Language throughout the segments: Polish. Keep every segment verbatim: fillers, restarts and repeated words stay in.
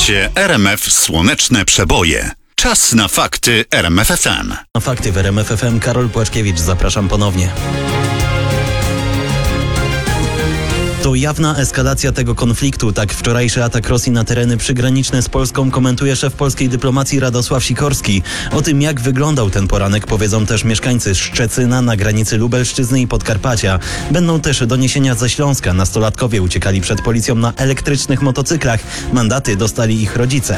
Słuchacie R M F Słoneczne Przeboje. Czas na fakty R M F F M. Na fakty w R M F F M Karol Płaczkiewicz, zapraszam ponownie. To jawna eskalacja tego konfliktu, tak wczorajszy atak Rosji na tereny przygraniczne z Polską komentuje szef polskiej dyplomacji Radosław Sikorski. O tym, jak wyglądał ten poranek, powiedzą też mieszkańcy Szczecyna na granicy Lubelszczyzny i Podkarpacia. Będą też doniesienia ze Śląska. Nastolatkowie uciekali przed policją na elektrycznych motocyklach. Mandaty dostali ich rodzice.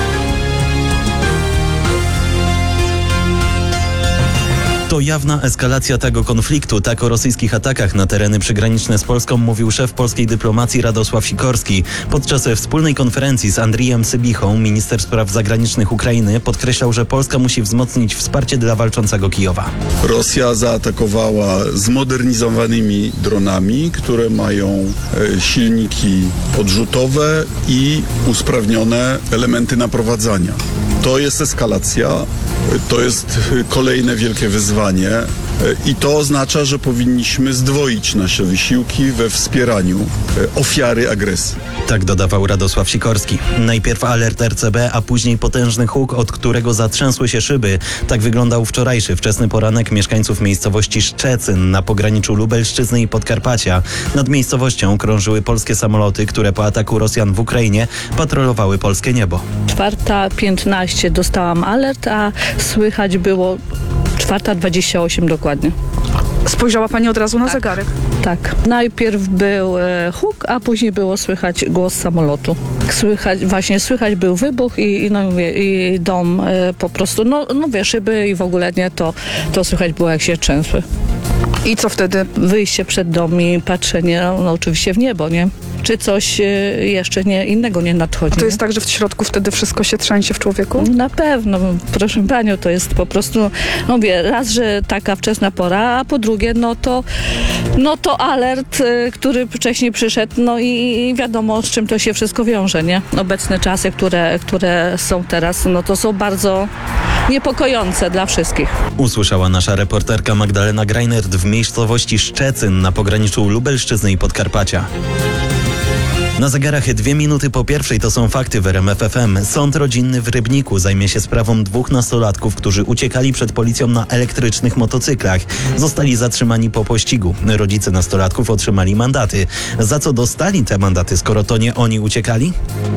To jawna eskalacja tego konfliktu. Tak o rosyjskich atakach na tereny przygraniczne z Polską mówił szef polskiej dyplomacji Radosław Sikorski. Podczas wspólnej konferencji z Andrijem Sybichą, minister spraw zagranicznych Ukrainy, podkreślał, że Polska musi wzmocnić wsparcie dla walczącego Kijowa. Rosja zaatakowała zmodernizowanymi dronami, które mają silniki odrzutowe i usprawnione elementy naprowadzania. To jest eskalacja, to jest kolejne wielkie wyzwanie i to oznacza, że powinniśmy zdwoić nasze wysiłki we wspieraniu ofiary agresji. Tak dodawał Radosław Sikorski. Najpierw alert R C B, a później potężny huk, od którego zatrzęsły się szyby. Tak wyglądał wczorajszy wczesny poranek mieszkańców miejscowości Szczecin na pograniczu Lubelszczyzny i Podkarpacia. Nad miejscowością krążyły polskie samoloty, które po ataku Rosjan w Ukrainie patrolowały polskie niebo. czwarta piętnaście dostałam alert, a słychać było czwarta dwadzieścia osiem dokładnie. Spojrzała pani od razu na tak. zegarek? Tak. Najpierw był e, huk, a później było słychać głos samolotu. Słychać, właśnie słychać był wybuch i, i, no, mówię, i dom e, po prostu, no, no wie, szyby i w ogóle nie, to, to słychać było, jak się trzęsły. I co wtedy? Wyjście przed dom i patrzenie, no, no oczywiście w niebo, nie? Czy coś e, jeszcze nie, innego nie nadchodzi. A to jest nie? tak, że w środku wtedy wszystko się trzęsie w człowieku? Na pewno, proszę panią, to jest po prostu, no wie, raz, że taka wczesna pora, a po drugie, no to, no to alert, y, który wcześniej przyszedł, no i, i wiadomo, z czym to się wszystko wiąże, nie? Obecne czasy, które, które są teraz, no to są bardzo niepokojące dla wszystkich. Usłyszała nasza reporterka Magdalena Greinert w miejscowości Szczecin na pograniczu Lubelszczyzny i Podkarpacia. Na zegarach dwie minuty po pierwszej to są fakty w R M F F M. Sąd rodzinny w Rybniku zajmie się sprawą dwóch nastolatków, którzy uciekali przed policją na elektrycznych motocyklach. Zostali zatrzymani po pościgu. Rodzice nastolatków otrzymali mandaty. Za co dostali te mandaty, skoro to nie oni uciekali?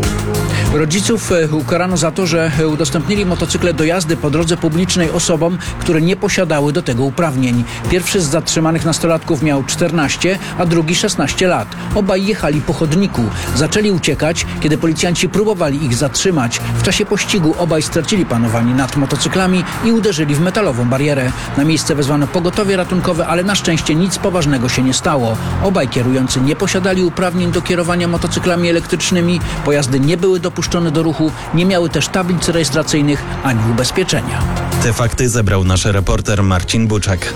Rodziców ukarano za to, że udostępnili motocykle do jazdy po drodze publicznej osobom, które nie posiadały do tego uprawnień. Pierwszy z zatrzymanych nastolatków miał czternaście, a drugi szesnaście lat. Obaj jechali po chodniku. Zaczęli uciekać, kiedy policjanci próbowali ich zatrzymać. W czasie pościgu obaj stracili panowanie nad motocyklami i uderzyli w metalową barierę. Na miejsce wezwano pogotowie ratunkowe, ale na szczęście nic poważnego się nie stało. Obaj kierujący nie posiadali uprawnień do kierowania motocyklami elektrycznymi, pojazdy nie były dopuszczone do ruchu, nie miały też tablic rejestracyjnych ani ubezpieczenia. Te fakty zebrał nasz reporter Marcin Buczak.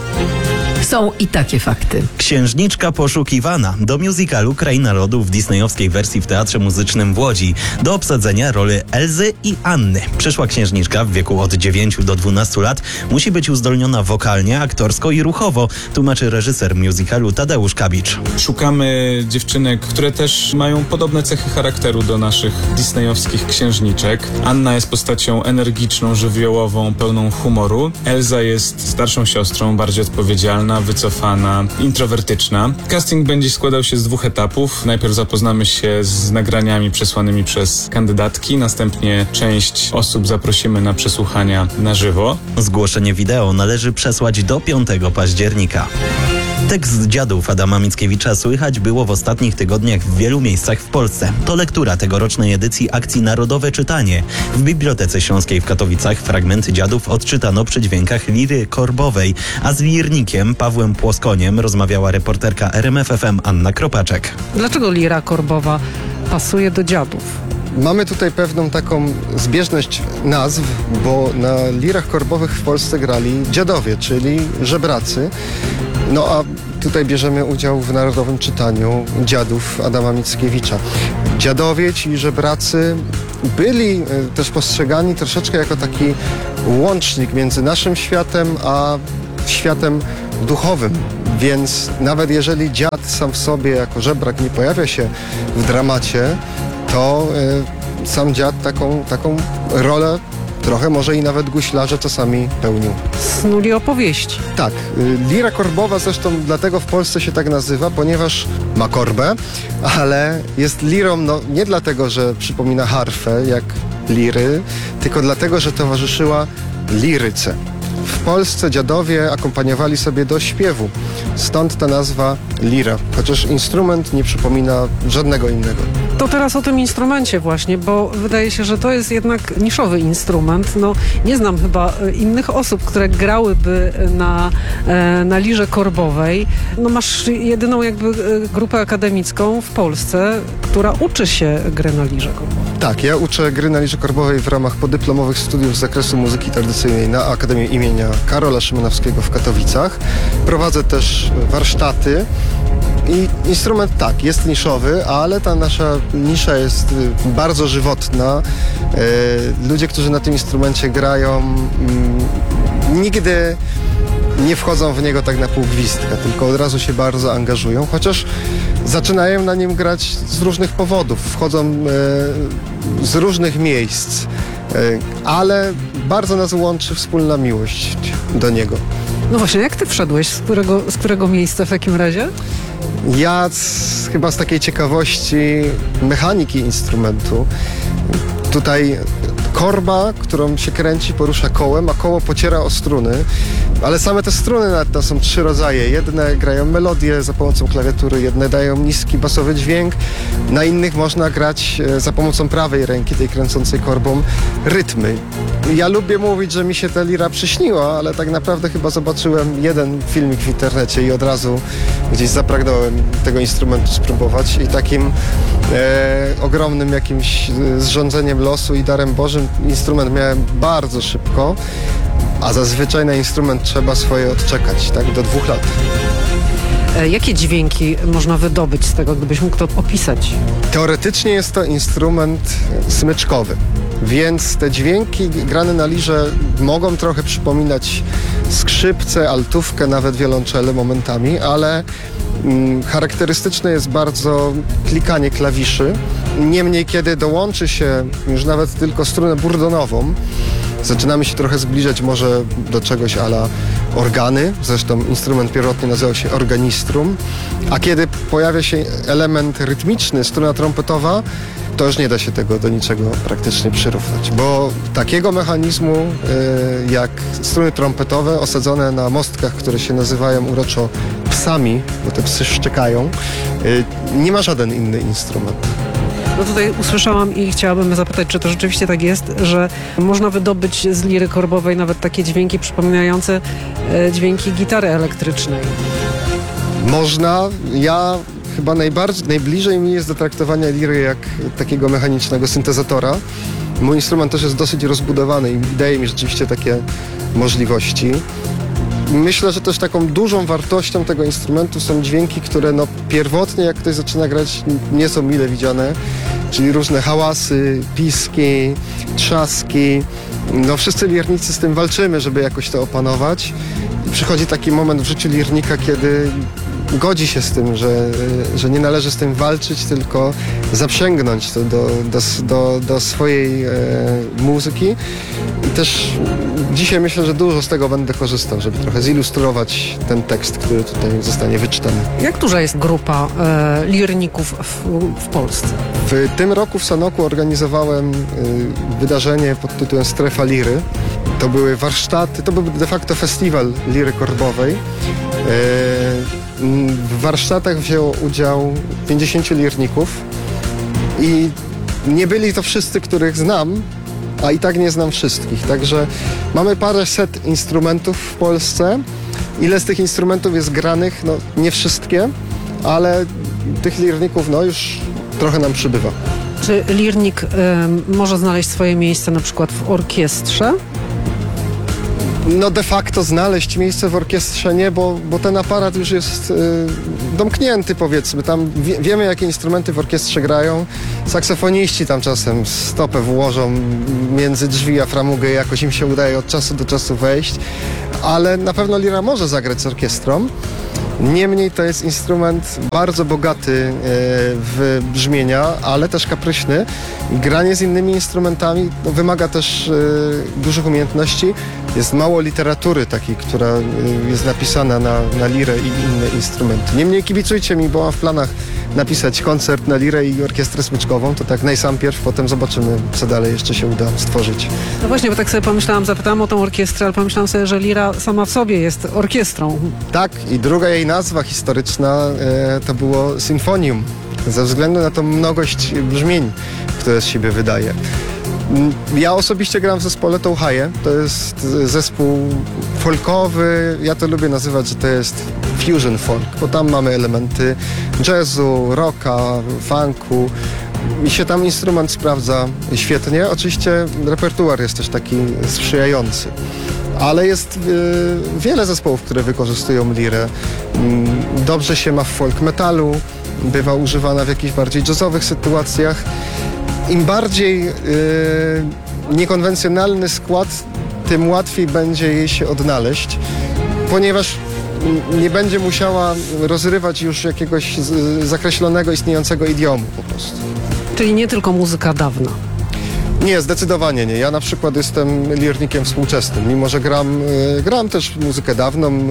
Są i takie fakty. Księżniczka poszukiwana. Do musicalu Kraina Lodu w disneyowskiej wersji w Teatrze Muzycznym w Łodzi. Do obsadzenia roli Elzy i Anny. Przyszła księżniczka w wieku od dziewięciu do dwunastu lat musi być uzdolniona wokalnie, aktorsko i ruchowo, tłumaczy reżyser musicalu Tadeusz Kabicz. Szukamy dziewczynek, które też mają podobne cechy charakteru do naszych disneyowskich księżniczek. Anna jest postacią energiczną, żywiołową, pełną humoru. Elza jest starszą siostrą, bardziej odpowiedzialna, wycofana, introwertyczna. Casting będzie składał się z dwóch etapów. Najpierw zapoznamy się z nagraniami przesłanymi przez kandydatki, następnie część osób zaprosimy na przesłuchania na żywo. Zgłoszenie wideo należy przesłać do piątego października. Tekst Dziadów Adama Mickiewicza słychać było w ostatnich tygodniach w wielu miejscach w Polsce. To lektura tegorocznej edycji akcji Narodowe Czytanie. W Bibliotece Śląskiej w Katowicach fragmenty Dziadów odczytano przy dźwiękach liry korbowej, a z lirnikiem Pawłem Płoskoniem rozmawiała reporterka R M F F M Anna Kropaczek. Dlaczego lira korbowa pasuje do Dziadów? Mamy tutaj pewną taką zbieżność nazw, bo na lirach korbowych w Polsce grali dziadowie, czyli żebracy. No a tutaj bierzemy udział w Narodowym Czytaniu Dziadów Adama Mickiewicza. Dziadowie, ci żebracy byli też postrzegani troszeczkę jako taki łącznik między naszym światem a światem duchowym. Więc nawet jeżeli dziad sam w sobie jako żebrak nie pojawia się w dramacie, to sam dziad taką, taką rolę trochę może i nawet guślarze czasami pełnił. Snuli opowieści. Tak, y, lira korbowa zresztą dlatego w Polsce się tak nazywa, ponieważ ma korbę, ale jest lirą no, nie dlatego, że przypomina harfę jak liry, tylko dlatego, że towarzyszyła liryce. W Polsce dziadowie akompaniowali sobie do śpiewu, stąd ta nazwa lira, chociaż instrument nie przypomina żadnego innego. To teraz o tym instrumencie właśnie, bo wydaje się, że to jest jednak niszowy instrument. No, nie znam chyba innych osób, które grałyby na, na lirze korbowej. No, masz jedyną jakby grupę akademicką w Polsce, która uczy się gry na lirze korbowej. Tak, ja uczę gry na lirze korbowej w ramach podyplomowych studiów z zakresu muzyki tradycyjnej na Akademii imienia Karola Szymanowskiego w Katowicach. Prowadzę też warsztaty. I instrument tak, jest niszowy, ale ta nasza nisza jest bardzo żywotna. E, ludzie, którzy na tym instrumencie grają, mm, nigdy nie wchodzą w niego tak na pół gwizdka, tylko od razu się bardzo angażują, chociaż zaczynają na nim grać z różnych powodów, wchodzą e, z różnych miejsc, e, ale bardzo nas łączy wspólna miłość do niego. No właśnie, jak ty wszedłeś? Z którego, z którego miejsca w takim razie? Ja z, chyba z takiej ciekawości mechaniki instrumentu. Tutaj korba, którą się kręci, porusza kołem, a koło pociera o struny, ale same te struny nawet to są trzy rodzaje. Jedne grają melodię za pomocą klawiatury, jedne dają niski basowy dźwięk, na innych można grać za pomocą prawej ręki, tej kręcącej korbą, rytmy. Ja lubię mówić, że mi się ta lira przyśniła, ale tak naprawdę chyba zobaczyłem jeden filmik w internecie i od razu gdzieś zapragnąłem tego instrumentu spróbować i takim e, ogromnym jakimś zrządzeniem losu i darem Bożym instrument miałem bardzo szybko, a zazwyczaj na instrument trzeba swoje odczekać, tak, do dwóch lat. E, jakie dźwięki można wydobyć z tego, gdybyś mógł to opisać? Teoretycznie jest to instrument smyczkowy, więc te dźwięki grane na lirze mogą trochę przypominać skrzypce, altówkę, nawet wiolonczele momentami, ale mm, charakterystyczne jest bardzo klikanie klawiszy. Niemniej, kiedy dołączy się już nawet tylko strunę burdonową, zaczynamy się trochę zbliżać może do czegoś a la organy, zresztą instrument pierwotny nazywał się organistrum, a kiedy pojawia się element rytmiczny, struna trompetowa, to już nie da się tego do niczego praktycznie przyrównać, bo takiego mechanizmu y, jak struny trompetowe osadzone na mostkach, które się nazywają uroczo psami, bo te psy szczekają, y, nie ma żaden inny instrument. No tutaj usłyszałam i chciałabym zapytać, czy to rzeczywiście tak jest, że można wydobyć z liry korbowej nawet takie dźwięki przypominające e, dźwięki gitary elektrycznej. Można. Ja chyba najbardziej, najbliżej mi jest do traktowania liry jak takiego mechanicznego syntezatora. Mój instrument też jest dosyć rozbudowany i daje mi rzeczywiście takie możliwości. Myślę, że też taką dużą wartością tego instrumentu są dźwięki, które no pierwotnie, jak ktoś zaczyna grać, nie są mile widziane, czyli różne hałasy, piski, trzaski. No wszyscy lirnicy z tym walczymy, żeby jakoś to opanować. I przychodzi taki moment w życiu lirnika, kiedy godzi się z tym, że, że nie należy z tym walczyć, tylko zaprzęgnąć to do, do, do, do swojej e, muzyki. I też dzisiaj myślę, że dużo z tego będę korzystał, żeby trochę zilustrować ten tekst, który tutaj zostanie wyczytany. Jak duża jest grupa e, lirników w, w Polsce? W tym roku w Sanoku organizowałem y, wydarzenie pod tytułem Strefa Liry. To były warsztaty, to był de facto festiwal liry korbowej. Y, w warsztatach wzięło udział pięćdziesięciu lirników i nie byli to wszyscy, których znam, a i tak nie znam wszystkich. Także mamy parę set instrumentów w Polsce. Ile z tych instrumentów jest granych? No nie wszystkie, ale tych lirników no już trochę nam przybywa. Czy lirnik y, może znaleźć swoje miejsce na przykład w orkiestrze? No de facto znaleźć miejsce w orkiestrze nie, bo, bo ten aparat już jest y, domknięty, powiedzmy. Tam wie, wiemy, jakie instrumenty w orkiestrze grają. Saksofoniści tam czasem stopę włożą między drzwi a framugę i jakoś im się udaje od czasu do czasu wejść. Ale na pewno lira może zagrać z orkiestrą. Niemniej to jest instrument bardzo bogaty e, w brzmienia, ale też kapryśny. Granie z innymi instrumentami no, wymaga też e, dużych umiejętności. Jest mało literatury takiej, która e, jest napisana na, na lirę i inne instrumenty. Niemniej kibicujcie mi, bo mam w planach napisać koncert na lirę i orkiestrę smyczkową. To tak najsam pierw, potem zobaczymy, co dalej jeszcze się uda stworzyć. No właśnie, bo tak sobie pomyślałam, zapytałam o tą orkiestrę, ale pomyślałam sobie, że lira sama w sobie jest orkiestrą. Tak, i druga jej nazwa historyczna e, to było Sinfonium, ze względu na tą mnogość brzmień, które z siebie wydaje. Mm, Ja osobiście gram w zespole Touhaje. To jest zespół folkowy. Ja to lubię nazywać, że to jest fusion folk, bo tam mamy elementy jazzu, rocka, funku. I się tam instrument sprawdza świetnie. Oczywiście repertuar jest też taki sprzyjający. Ale jest y, wiele zespołów, które wykorzystują lirę. Mm, Dobrze się ma w folk metalu, bywa używana w jakichś bardziej jazzowych sytuacjach. Im bardziej y, niekonwencjonalny skład, tym łatwiej będzie jej się odnaleźć, ponieważ mm, nie będzie musiała rozrywać już jakiegoś z, zakreślonego, istniejącego idiomu po prostu. Czyli nie tylko muzyka dawna. Nie, zdecydowanie nie. Ja na przykład jestem lirnikiem współczesnym, mimo że gram, e, gram też muzykę dawną, e,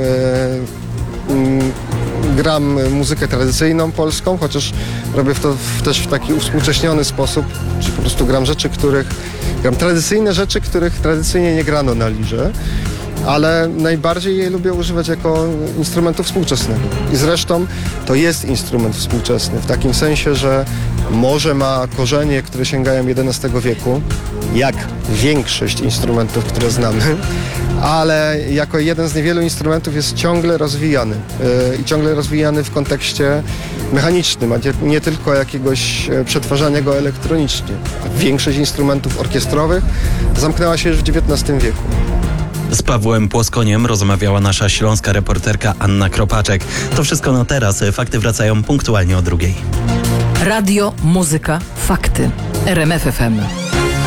mm, gram muzykę tradycyjną polską, chociaż robię w to w, też w taki uwspółcześniony sposób, czy po prostu gram rzeczy, których, gram tradycyjne rzeczy, których tradycyjnie nie grano na lirze, ale najbardziej je lubię używać jako instrumentu współczesnego. I zresztą to jest instrument współczesny, w takim sensie, że może ma korzenie, które sięgają jedenastego wieku, jak większość instrumentów, które znamy, ale jako jeden z niewielu instrumentów jest ciągle rozwijany yy, i ciągle rozwijany w kontekście mechanicznym, a nie, nie tylko jakiegoś przetwarzania go elektronicznie. Większość instrumentów orkiestrowych zamknęła się już w dziewiętnastym wieku. Z Pawłem Płoskoniem rozmawiała nasza śląska reporterka Anna Kropaczek. To wszystko na teraz. Fakty wracają punktualnie o drugiej. Radio, muzyka, fakty. R M F F M.